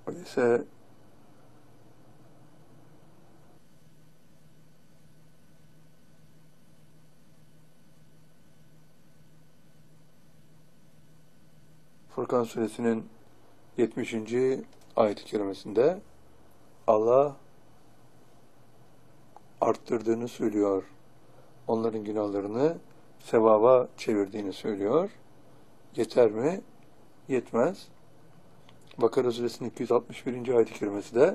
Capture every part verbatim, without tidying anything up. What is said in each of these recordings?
Öyleyse Furkan Suresinin yetmişinci ayet-i kerimesinde Allah arttırdığını söylüyor. Onların günahlarını sevaba çevirdiğini söylüyor. Yeter mi? Yetmez. Bakara Suresinin iki yüz altmış birinci ayet-i kerimesi de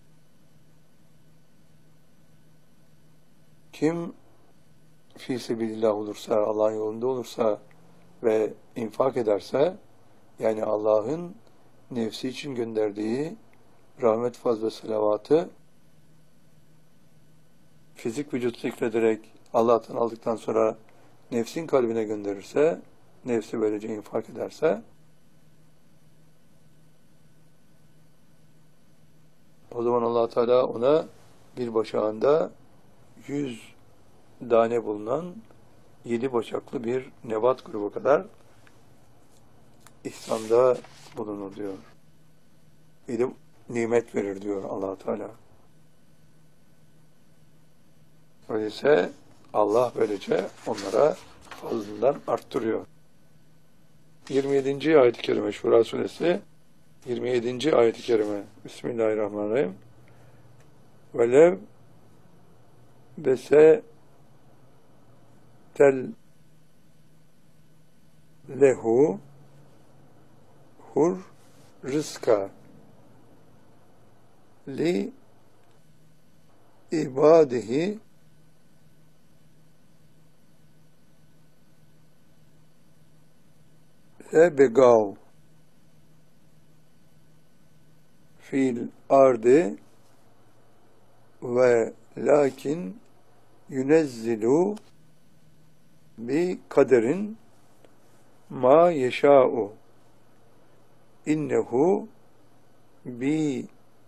kim fî sebilillah olursa, Allah'ın yolunda olursa ve infak ederse, yani Allah'ın nefsi için gönderdiği rahmet fazla salavatı fizik vücut zikrederek Allah'tan aldıktan sonra nefsin kalbine gönderirse, nefsi böylece infak ederse, o zaman Allah Teala ona bir başağında yüz tane bulunan yedi başaklı bir nebat grubu kadar ihsanda bulunur diyor. Bir nimet verir diyor Allah Teala. Öyleyse Allah böylece onlara fazlından arttırıyor. yirmi yedinci ayet-i kerime Şura suresi yirmi yedinci ayet-i kerime Bismillahirrahmanirrahim. Velev bese tel lehu hur rızka li ibadihi begav fil ardı ve lakin yunezzilu bi kaderin ma yeşâ'u innehu bi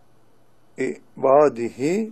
ibadihi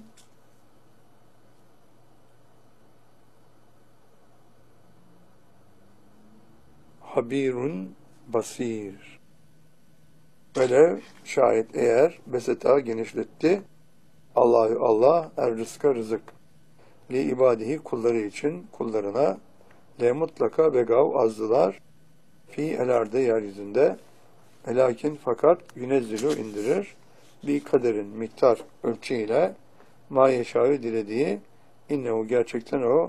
habirun basir. Velev şayet eğer beseta genişletti Allahü Allah er rızka rızık li ibadihi kulları için kullarına le mutlaka begav azdılar fi elerde yeryüzünde velakin fakat yunezzilu indirir bir kaderin miktar ölçüyle ma yeşâ'ı dilediği innehu gerçekten o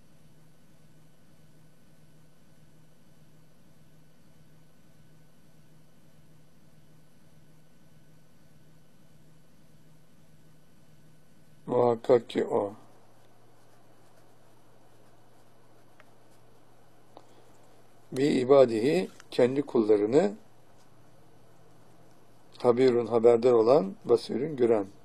muhakkak ki o bi ibadihi kendi kullarını habirun haberdar olan basirun gören